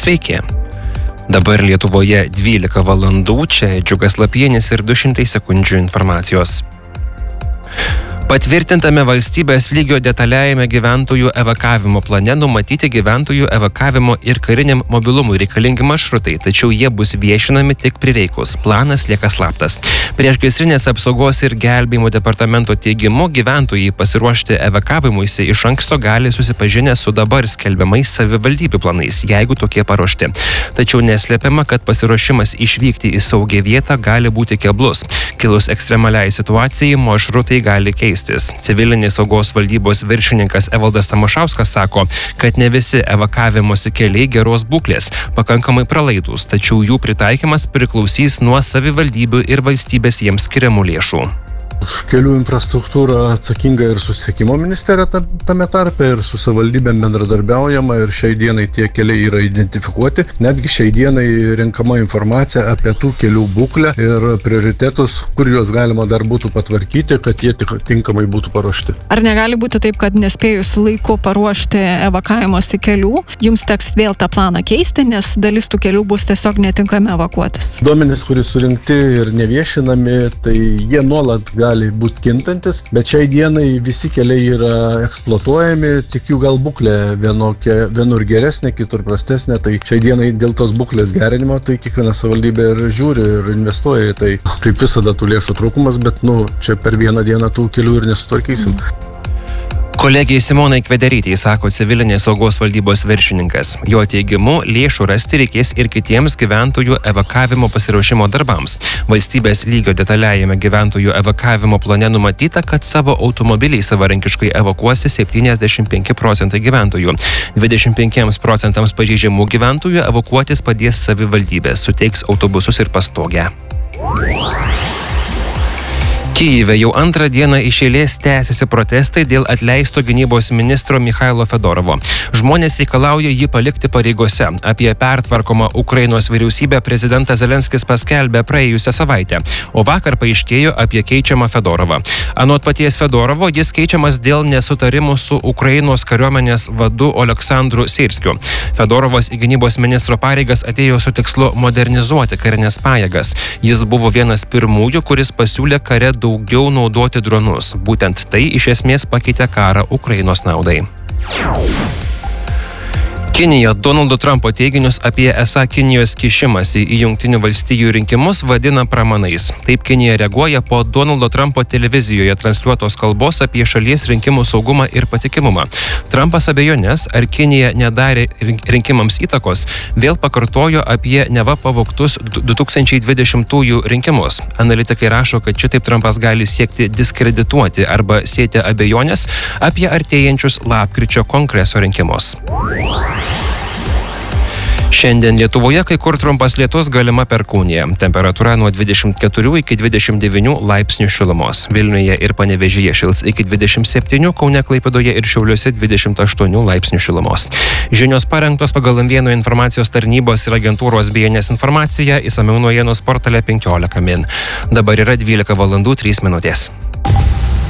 Sveiki. Dabar Lietuvoje 12 valandų, čia Džiugas Lapienis ir 200 sekundžių informacijos. Patvirtintame valstybės lygio detaliajame gyventojų evakavimo plane numatyti gyventojų evakavimo ir kariniam mobilumui reikalingi maršrutai, tačiau jie bus viešinami tik prireikus. Planas lieka slaptas. Priešgaisrinės apsaugos ir gelbėjimo departamento teigimu, gyventojai pasiruošti evakavimuisi iš anksto gali susipažinę su dabar skelbiamais savivaldybių planais, jeigu tokie paruošti. Tačiau neslepiama, kad pasiruošimas išvykti į saugią vietą gali būti keblus. Kilus ekstremaliai situacijai, maršrutai gali keistis. Civilinės saugos valdybos viršininkas Evaldas Tamošauskas sako, kad ne visi evakavimosi keliai geros būklės, pakankamai pralaidūs, tačiau jų pritaikymas priklausys nuo savivaldybių ir valstybės jiems skiriamų lėšų. Už kelių infrastruktūrą atsakinga ir susisiekimo ministerija tame tarpe ir su savivaldybėm bendradarbiaujama ir šiai dienai tie keliai yra identifikuoti. Netgi šiai dienai renkama informacija apie tų kelių būklę ir prioritetus, kur juos galima dar būtų patvarkyti, kad jie tinkamai būtų paruošti. Ar negali būti taip, kad nespėjus laiku paruošti evakavimosi kelių, jums teks vėl tą planą keisti, nes dalis tų kelių bus tiesiog netinkami evakuotis? Duomenys, kurie surinkti ir neviešinami, tai jie nuolat gali būti kintantis, bet šiai dienai visi keliai yra eksploatuojami, tik jų gal būklė vienur geresnė, kitur prastesnė, tai šiai dienai dėl tos būklės gerinimo, tai kiekviena savivaldybė ir žiūri ir investuoja į tai. Kaip visada tų lėšų trūkumas, bet čia per vieną dieną tų kelių ir nesutvarkysim. Kolegijai Simonai Kvederytei, sako civilinės saugos valdybos viršininkas. Jo teigimu, lėšų rasti reikės ir kitiems gyventojų evakavimo pasiruošimo darbams. Valstybės lygio detaliajame gyventojų evakavimo plane numatyta, kad savo automobiliai savarankiškai evakuosi 75% gyventojų. 25% pažeidžiamų gyventojų evakuotis padės savivaldybės, suteiks autobusus ir pastogę. Kyjive jau antrą dieną iš eilės tęsiasi protestai dėl atleisto gynybos ministro Michailo Fedorovo. Žmonės reikalauja jį palikti pareigose. Apie pertvarkomą Ukrainos vyriausybę prezidentas Zelenskis paskelbė praėjusią savaitę, o vakar paaiškėjo apie keičiamą Fedorovą. Anot paties Fedorovo, jis keičiamas dėl nesutarimų su Ukrainos kariuomenės vadu Oleksandru Syrskiu. Fedorovas į gynybos ministro pareigas atėjo su tikslu modernizuoti karinės pajėgas. Jis buvo vienas pirmųjų, kuris pasiūlė kare daugiau naudoti dronus. Būtent tai iš esmės pakeitė karą Ukrainos naudai. Kinija Donaldo Trumpo teiginius apie esą Kinijos kišimąsi į Jungtinių valstijų rinkimus vadina pramanais. Taip Kinija reaguoja po Donaldo Trumpo televizijoje transliuotos kalbos apie šalies rinkimų saugumą ir patikimumą. Trumpas abejonės, ar Kinija nedarė rinkimams įtakos, vėl pakartojo apie neva pavogtus 2020 rinkimus. Analitikai rašo, kad šitaip Trumpas gali siekti diskredituoti arba sėti abejonės apie artėjančius lapkričio kongreso rinkimus. Šiandien Lietuvoje kai kur trumpas lietus, galima perkūnija. Temperatūra nuo 24 iki 29 laipsnių šilumos. Vilniuje ir Panevėžyje šils iki 27, Kaune, Klaipėdoje ir Šiauliuose 28 laipsnių šilumos. Žinios parengtos pagal M1 informacijos tarnybos ir agentūros BNS informaciją, išsamiau naujienos portale 15 min. Dabar yra 12 valandų 3 minutės.